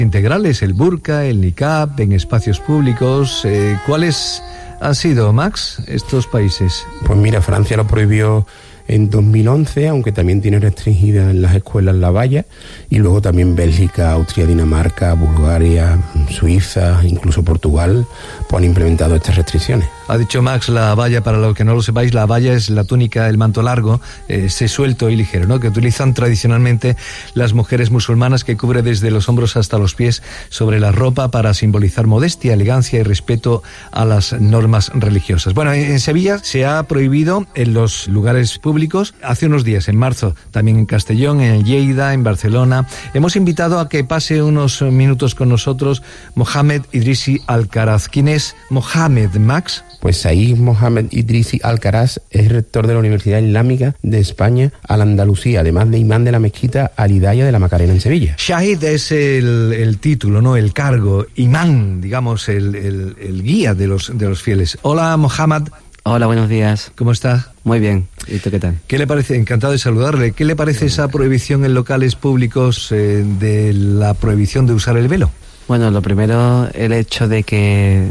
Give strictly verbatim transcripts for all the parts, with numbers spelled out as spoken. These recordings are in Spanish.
integrales, el burka, el niqab, en espacios públicos. Eh, ¿Cuáles han sido, Max, estos países? Pues mira, Francia lo prohibió en dos mil once, aunque también tiene restringida en las escuelas la valla, y luego también Bélgica, Austria, Dinamarca, Bulgaria, Suiza, incluso Portugal, pues han implementado estas restricciones. Ha dicho Max la valla, para los que no lo sepáis, la valla es la túnica, el manto largo, eh, ese suelto y ligero, ¿no?, que utilizan tradicionalmente las mujeres musulmanas, que cubre desde los hombros hasta los pies sobre la ropa para simbolizar modestia, elegancia y respeto a las normas religiosas. Bueno, en Sevilla se ha prohibido en los lugares públicos hace unos días, en marzo, también en Castellón, en Lleida, en Barcelona. Hemos invitado a que pase unos minutos con nosotros Mohamed Idrissi Alcaraz. ¿Quién es Mohamed, Max? Pues Said Mohamed Idrissi Alcaraz es rector de la Universidad Islámica de España al Andalucía, además de imán de la mezquita Al-Hidaya de la Macarena en Sevilla. Shahid es el, el título, ¿no?, el cargo. Imán, digamos, el, el, el guía de los, de los fieles. Hola, Mohamed. Hola, buenos días. ¿Cómo está? Muy bien. ¿Y tú qué tal? ¿Qué le parece? Encantado de saludarle. ¿Qué le parece esa prohibición en locales públicos eh, de la prohibición de usar el velo? Bueno, lo primero, el hecho de que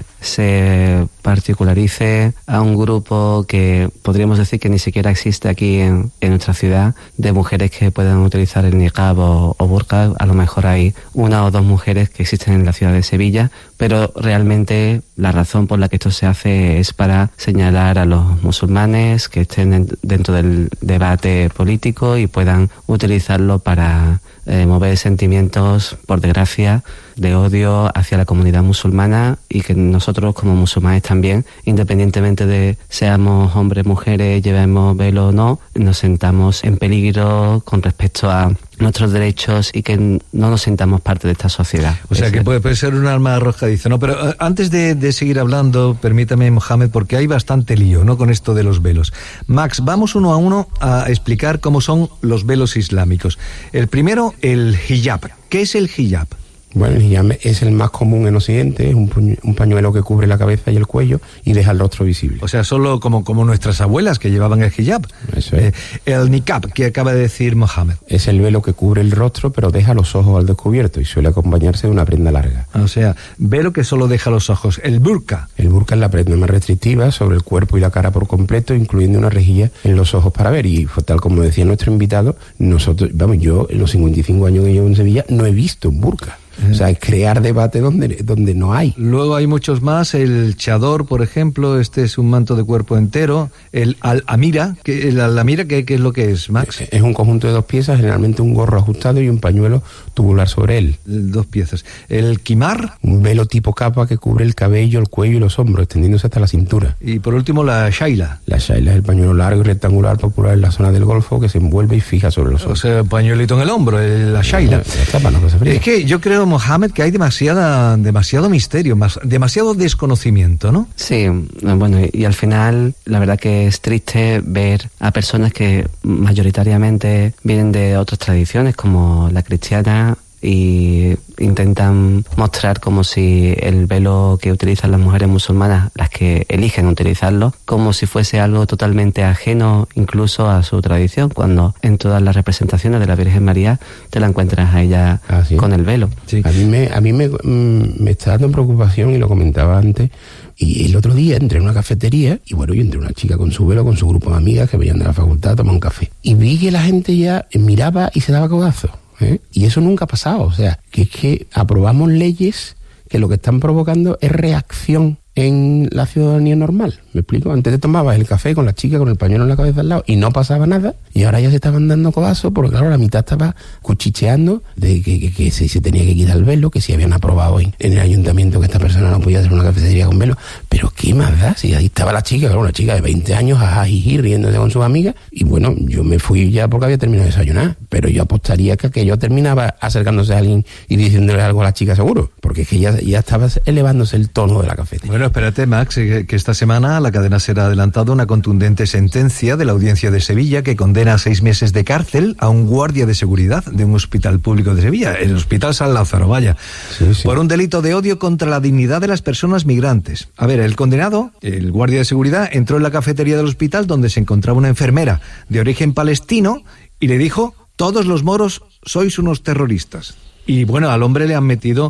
se particularice a un grupo que podríamos decir que ni siquiera existe aquí en, en nuestra ciudad, de mujeres que puedan utilizar el niqab o, o burka. A lo mejor hay una o dos mujeres que existen en la ciudad de Sevilla, pero realmente la razón por la que esto se hace es para señalar a los musulmanes que estén en, dentro del debate político y puedan utilizarlo para eh, mover sentimientos, por desgracia, de odio hacia la comunidad musulmana, y que nosotros como musulmanes también, independientemente de seamos hombres, mujeres, llevemos velo o no, nos sentamos en peligro con respecto a nuestros derechos y que no nos sintamos parte de esta sociedad. O sea, que puede, puede ser un arma arrojadiza, ¿no? Pero uh, antes de, de seguir hablando, permítame, Mohamed, porque hay bastante lío, ¿no?, con esto de los velos. Max, vamos uno a uno a explicar cómo son los velos islámicos. El primero, el hijab. ¿Qué es el hijab? Bueno, el hijab es el más común en Occidente, es un, puñ- un pañuelo que cubre la cabeza y el cuello y deja el rostro visible. O sea, solo como, como nuestras abuelas que llevaban el hijab. Eso es. Eh, el niqab, que acaba de decir Mohamed. Es el velo que cubre el rostro pero deja los ojos al descubierto y suele acompañarse de una prenda larga. O sea, velo que solo deja los ojos. El burka. El burka es la prenda más restrictiva sobre el cuerpo y la cara por completo, incluyendo una rejilla en los ojos para ver. Y tal como decía nuestro invitado, nosotros, vamos, yo en los cincuenta y cinco años que llevo en Sevilla no he visto un burka. O sea, es crear debate donde, donde no hay. Luego hay muchos más, el chador, por ejemplo, este es un manto de cuerpo entero. El al-amira, que, el al-amira, ¿qué, ¿qué es lo que es, Max? Es un conjunto de dos piezas, generalmente un gorro ajustado y un pañuelo tubular sobre él. Dos piezas. El kimar. Un velo tipo capa que cubre el cabello, el cuello y los hombros, extendiéndose hasta la cintura. Y por último, la shaila. La shaila es el pañuelo largo y rectangular popular en la zona del Golfo que se envuelve y fija sobre los ojos. O sea, pañuelito en el hombro, el, la shaila. Tapa, no pasa frío. Es que yo creo, Mohamed, que hay demasiada, demasiado misterio, más, demasiado desconocimiento, ¿no? Sí, bueno, y, y al final la verdad que es triste ver a personas que mayoritariamente vienen de otras tradiciones como la cristiana y intentan mostrar como si el velo que utilizan las mujeres musulmanas, las que eligen utilizarlo, como si fuese algo totalmente ajeno incluso a su tradición, cuando en todas las representaciones de la Virgen María te la encuentras a ella ah, ¿sí? con el velo. Sí. A mí me, a mí me, mm, me está dando preocupación, y lo comentaba antes. Y el otro día entré en una cafetería y bueno, yo entré una chica con su velo, con su grupo de amigas que venían de la facultad a tomar un café. Y vi que la gente ya miraba y se daba codazos. ¿eh? Y eso nunca ha pasado. O sea, que es que aprobamos leyes que lo que están provocando es reacción en la ciudadanía normal. ¿Me explico? Antes te tomabas el café con la chica con el pañuelo en la cabeza al lado y no pasaba nada, y ahora ya se estaban dando codazos porque claro, la mitad estaba cuchicheando de que, que, que se, se tenía que quitar el velo, que si habían aprobado en, en el ayuntamiento que esta persona no podía hacer una cafetería con velo. Pero ¿qué más da? Si ahí estaba la chica, claro, una chica de veinte años, ají, riéndose con sus amigas, y bueno, yo me fui ya porque había terminado de desayunar, pero yo apostaría que aquello terminaba acercándose a alguien y diciéndole algo a la chica seguro, porque es que ya, ya estaba elevándose el tono de la cafetería. Bueno, espérate, Max, que esta semana la cadena será adelantado una contundente sentencia de la Audiencia de Sevilla que condena a seis meses de cárcel a un guardia de seguridad de un hospital público de Sevilla, el Hospital San Lázaro, vaya, sí, sí. por un delito de odio contra la dignidad de las personas migrantes. A ver, el condenado, el guardia de seguridad, entró en la cafetería del hospital donde se encontraba una enfermera de origen palestino y le dijo: todos los moros sois unos terroristas. Y bueno, al hombre le han metido